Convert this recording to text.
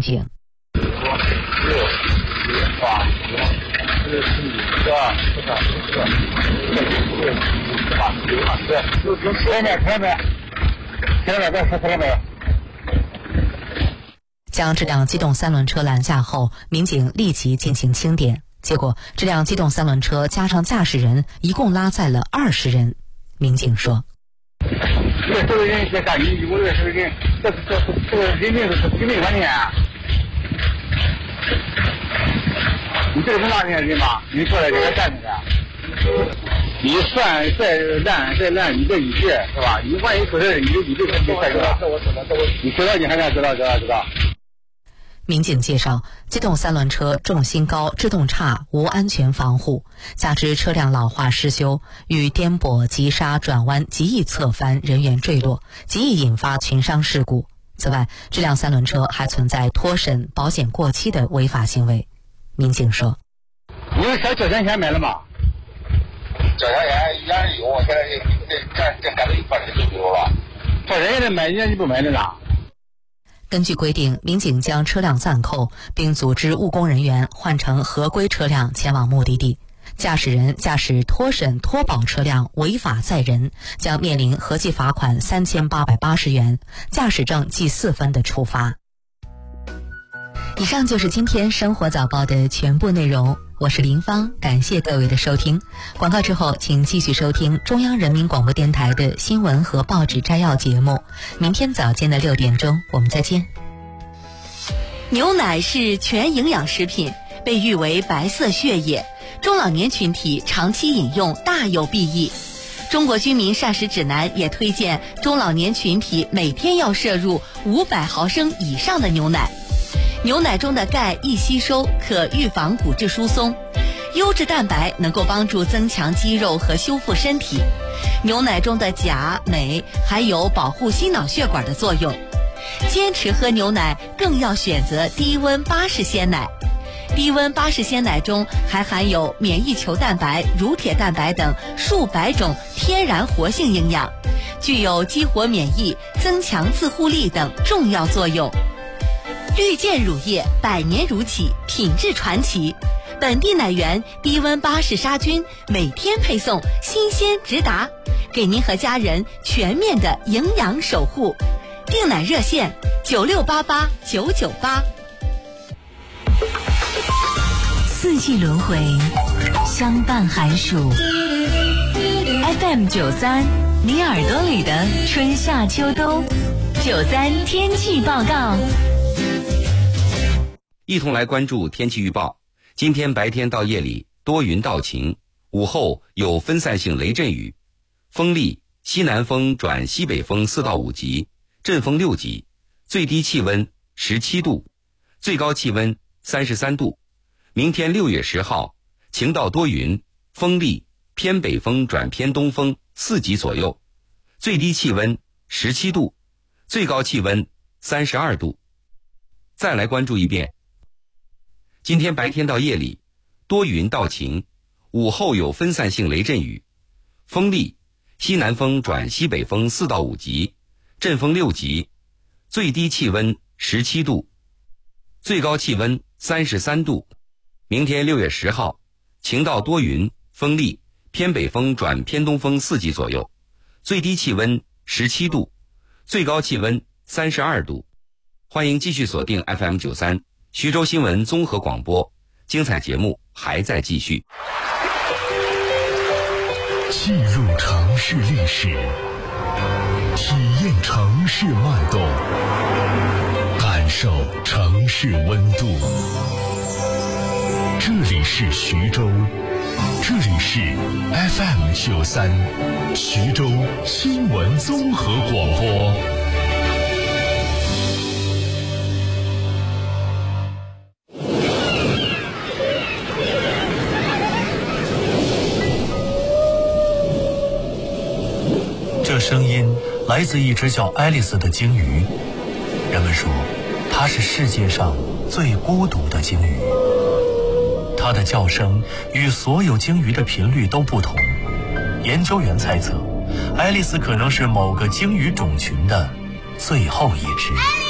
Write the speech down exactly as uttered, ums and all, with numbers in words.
警。将这辆机动三轮车拦下后，民警立即进行清点，结果这辆机动三轮车加上驾驶人一共拉载了二十人。民警说： 这这个人在干你，我这是人，这这这个人命是生命关键啊！你这是哪人人吗？你过来给他站着的。你算再烂再烂，你这雨季是吧？你万一出事，你你这个你才知道。这我知道，这我你知道你还想知道知道知道。 民警介绍，机动三轮车重心高、制动差、无安全防护，加之车辆老化失修，遇颠簸、急刹、转弯极易侧翻，人员坠落，极易引发群伤事故。此外，这辆三轮车还存在脱审、保险过期的违法行为。民警说： 你们小交强险买了吗？ 交强险原来有，现在这这这赶到一块儿就没有了。 这人家买，人家你不买的呢？ 根据规定，民警将车辆暂扣，并组织务工人员换乘合规车辆前往目的地。驾驶人驾驶脱审脱保车辆违法载人，将面临合计罚款三千八百八十元，驾驶证记四分的处罚。以上就是今天生活早报的全部内容，我是林芳，感谢各位的收听。广告之后，请继续收听中央人民广播电台的新闻和报纸摘要节目。明天早间的六点钟，我们再见。 牛奶是全营养食品，被誉为白色血液，中老年群体长期饮用大有裨益。中国居民膳食指南也推荐中老年群体每天要摄入五百毫升以上的牛奶。牛奶中的钙易吸收，可预防骨质疏松；优质蛋白能够帮助增强肌肉和修复身体。牛奶中的钾、镁还有保护心脑血管的作用。坚持喝牛奶更要选择低温巴氏鲜奶。低温巴氏鲜奶中还含有免疫球蛋白、乳铁蛋白等数百种天然活性营养，具有激活免疫、增强自护力等重要作用。绿箭乳业百年如起，品质传奇，本地奶源低温巴氏杀菌，每天配送，新鲜直达，给您和家人全面的营养守护。订奶热线九六八八九九八。 四季轮回，相伴寒暑。F M 九三，你耳朵里的春夏秋冬。九三天气报告。 一同来关注天气预报。今天白天到夜里多云到晴，午后有分散性雷阵雨，风力西南风转西北风四到五级，阵风六级，最低气温十七度，最高气温三十三度。明天六月十号，晴到多云，风力偏北风转偏东风四级左右，最低气温十七度，最高气温三十二度。再来关注一遍。今天白天到夜里多云到晴，午后有分散性雷阵雨，风力西南风转西北风四到五级，阵风六级，最低气温十七度，最高气温三十三度。明天六月十号，晴到多云，风力偏北风转偏东风四级左右，最低气温十七度，最高气温三十二度。欢迎继续锁定 F M 九三。徐州新闻综合广播，精彩节目还在继续。 记录城市历史，体验城市脉动，感受城市温度。这里是徐州，这里是 F M 九三，徐州新闻综合广播。 这声音来自一只叫爱丽丝的鲸鱼，人们说它是世界上最孤独的鲸鱼。它的叫声与所有鲸鱼的频率都不同，研究员猜测，爱丽丝可能是某个鲸鱼种群的最后一只。